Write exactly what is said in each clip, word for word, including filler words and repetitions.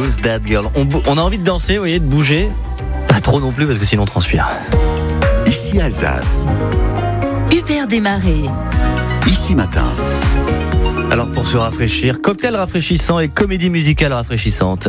Who's That Girl. On, on a envie de danser, vous voyez, de bouger. Pas trop non plus parce que sinon on transpire. Ici Alsace. Hubert Desmarais. Ici Matin. Alors pour se rafraîchir, cocktail rafraîchissant et comédie musicale rafraîchissante.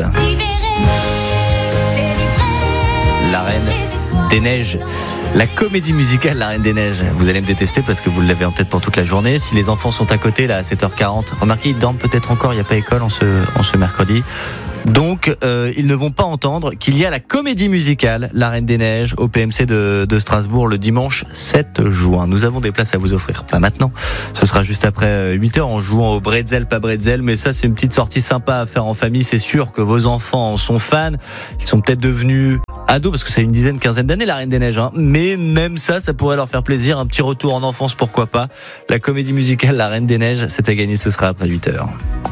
La Reine des Neiges. La comédie musicale La Reine des Neiges. Vous allez me détester parce que vous l'avez en tête pour toute la journée. Si les enfants sont à côté là à sept heures quarante, remarquez, ils dorment peut-être encore, il n'y a pas école en ce, en ce mercredi. Donc, euh, ils ne vont pas entendre qu'il y a la comédie musicale La Reine des Neiges au P M C de, de Strasbourg le dimanche sept juin. Nous avons des places à vous offrir. Pas maintenant. Ce sera juste après huit heures en jouant au bretzel, pas bretzel. Mais ça, c'est une petite sortie sympa à faire en famille. C'est sûr que vos enfants en sont fans. Ils sont peut-être devenus ados parce que c'est une dizaine, quinzaine d'années La Reine des Neiges. Hein. Mais même ça, ça pourrait leur faire plaisir. Un petit retour en enfance, pourquoi pas. La comédie musicale La Reine des Neiges, c'est à gagner. Ce sera après huit heures.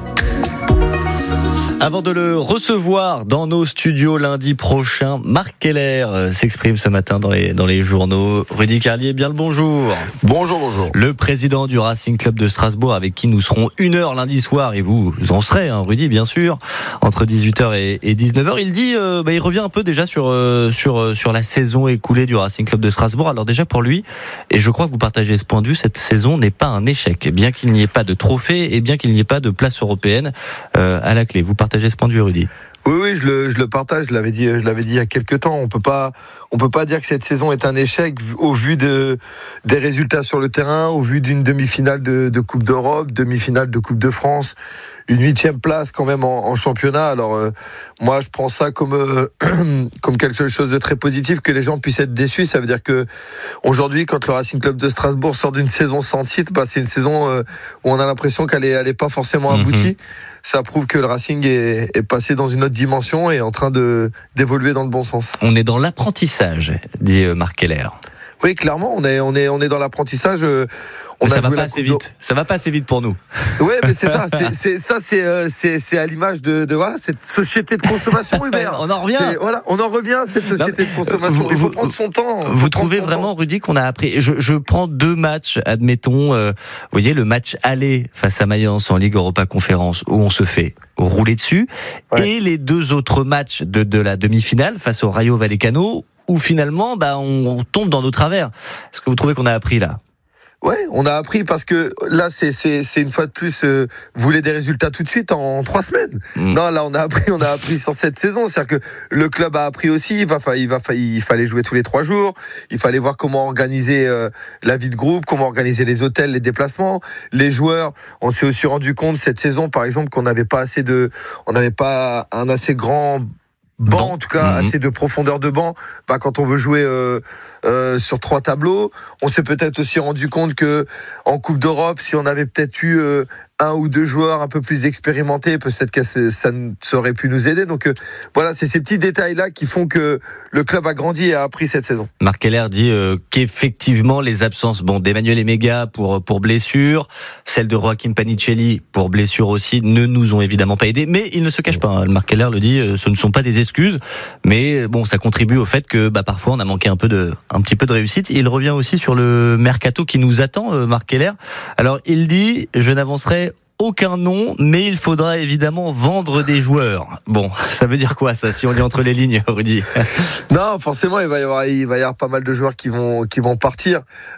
Avant de le recevoir dans nos studios lundi prochain, Marc Keller s'exprime ce matin dans les, dans les journaux. Rudy Carlier, bien le bonjour. Bonjour, bonjour. Le président du Racing Club de Strasbourg avec qui nous serons une heure lundi soir et vous en serez, hein, Rudy, bien sûr, entre dix-huit heures et, et dix-neuf heures. Il dit, euh, bah, il revient un peu déjà sur, euh, sur, sur la saison écoulée du Racing Club de Strasbourg. Alors déjà pour lui, et je crois que vous partagez ce point de vue, cette saison n'est pas un échec. Bien qu'il n'y ait pas de trophée et bien qu'il n'y ait pas de place européenne euh, à la clé. Vous partagez ce point de vue, Rudy? Oui, oui, je le, je le partage. Je l'avais dit, je l'avais dit il y a quelques temps. On peut pas, on peut pas dire que cette saison est un échec au vu de des résultats sur le terrain, au vu d'une demi-finale de, de Coupe d'Europe, demi-finale de Coupe de France, une huitième place quand même en, en championnat. Alors euh, moi, je prends ça comme euh, comme quelque chose de très positif, que les gens puissent être déçus. Ça veut dire que aujourd'hui, quand le Racing Club de Strasbourg sort d'une saison sans titre, bah, c'est une saison euh, où on a l'impression qu'elle est, elle est pas forcément aboutie. Mm-hmm. Ça prouve que le Racing est, est passé dans une autre dimension et est en train de d'évoluer dans le bon sens. On est dans l'apprentissage, dit Marc Keller. Oui, clairement, on est on est on est dans l'apprentissage. On ça a va pas la assez vite. Ça va pas assez vite pour nous. Ouais, mais c'est ça. C'est, c'est ça, c'est euh, c'est c'est à l'image de, de voilà cette société de consommation, Hubert. On en revient. C'est, voilà, on en revient à cette société non, de consommation. Vous, Il faut vous, prendre son temps. Vous trouvez vraiment, temps. Rudy, qu'on a appris. Je, je prends deux matchs, admettons. Euh, vous voyez, le match aller face à Mayence en Ligue Europa Conférence où on se fait rouler dessus, ouais. Et les deux autres matchs de de la demi-finale face au Rayo Vallecano où finalement, bah, on, on tombe dans nos travers. Est-ce que vous trouvez qu'on a appris là? Ouais, on a appris parce que là, c'est c'est c'est une fois de plus, euh, vous voulez des résultats tout de suite en, en trois semaines. Mmh. Non, là, on a appris, on a appris sur cette saison. C'est-à-dire que le club a appris aussi. Il va, il va, il fallait jouer tous les trois jours. Il fallait voir comment organiser euh, la vie de groupe, comment organiser les hôtels, les déplacements, les joueurs. On s'est aussi rendu compte cette saison, par exemple, qu'on n'avait pas assez de, on n'avait pas un assez grand banc, bon. en tout cas, mmh. assez de profondeur de banc. Bah, quand on veut jouer euh, euh, sur trois tableaux, on s'est peut-être aussi rendu compte que en Coupe d'Europe, si on avait peut-être eu euh, un ou deux joueurs un peu plus expérimentés, peut-être que ça, ça aurait pu nous aider. Donc euh, voilà, c'est ces petits détails-là qui font que le club a grandi et a appris cette saison. Marc Keller dit euh, qu'effectivement les absences, bon, d'Emmanuel Emega pour pour blessure, celle de Joaquin Panicelli pour blessure aussi, ne nous ont évidemment pas aidés. Mais il ne se cache pas. Hein, Marc Keller le dit, euh, ce ne sont pas des excuses, mais bon, ça contribue au fait que bah parfois on a manqué un peu de un petit peu de réussite. Il revient aussi sur le mercato qui nous attend, euh, Marc Keller. Alors il dit, je n'avancerai aucun nom, mais il faudra évidemment vendre des joueurs. Bon, ça veut dire quoi ça, si on lit entre les lignes, Rudy? Non, forcément, il va y avoir, il va y avoir pas mal de joueurs qui vont, qui vont partir,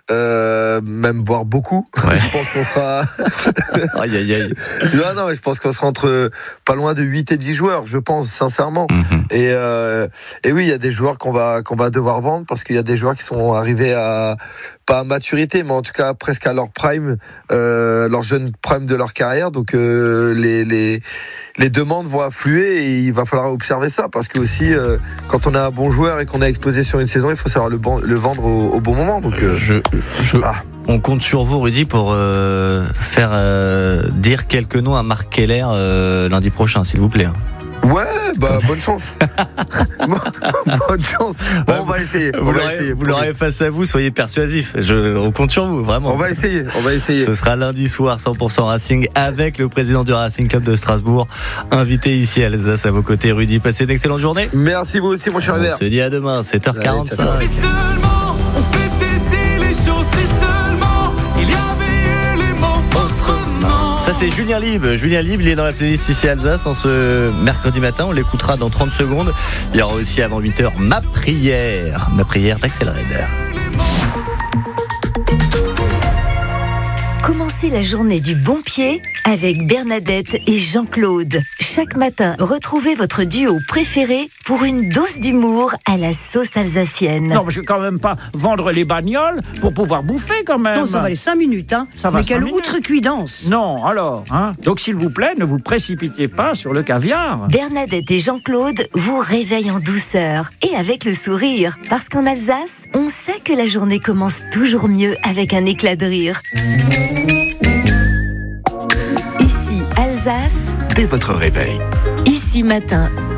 euh, même voire beaucoup. Ouais. Je pense qu'on sera. aïe aïe aïe. Non, non, je pense qu'on sera entre pas loin de huit et dix joueurs, je pense sincèrement. Mm-hmm. Et euh, et oui, il y a des joueurs qu'on va qu'on va devoir vendre parce qu'il y a des joueurs qui sont arrivés à pas à maturité, mais en tout cas presque à leur prime, euh, leur jeune prime de leur carrière. Donc euh, les les les demandes vont affluer et il va falloir observer ça parce que aussi euh, quand on a un bon joueur et qu'on a explosé sur une saison, il faut savoir le, ban- le vendre au, au bon moment. Donc euh, je, je... Ah. On compte sur vous, Rudy, pour euh, faire euh, dire quelques noms à Marc Keller euh, lundi prochain, s'il vous plaît. Ouais, bah bonne chance. bonne chance. Bon, ouais, on va essayer. Vous, on l'aurez, va essayer, vous l'aurez face à vous, soyez persuasif. Je, on compte sur vous, vraiment. On va essayer. On va essayer. Ce sera lundi soir, cent pour cent Racing, avec le président du Racing Club de Strasbourg, invité ici à Alsace à vos côtés. Rudy, passez une excellente journée. Merci vous aussi, mon cher Hubert. On se dit à demain, sept heures quarante-cinq. Si seulement on s'était dit les choses, si seulement il y avait eu les mots autrement. Ça, c'est Julien Lieb. Julien Lieb, il est dans la playlist ici Alsace en ce mercredi matin. On l'écoutera dans trente secondes. Il y aura aussi avant huit heures Ma prière. Ma prière d'Axel Red. Commencez la journée du bon pied avec Bernadette et Jean-Claude. Chaque matin, retrouvez votre duo préféré pour une dose d'humour à la sauce alsacienne. Non, mais je vais quand même pas vendre les bagnoles pour pouvoir bouffer quand même. Non, ça va les cinq minutes, hein. Ça va mais cinq quelle minutes. outrecuidance. Non, alors, hein. Donc s'il vous plaît, ne vous précipitez pas sur le caviar. Bernadette et Jean-Claude vous réveillent en douceur et avec le sourire. Parce qu'en Alsace, on sait que la journée commence toujours mieux avec un éclat de rire. Ici, Alsace. Dès votre réveil. Ici matin.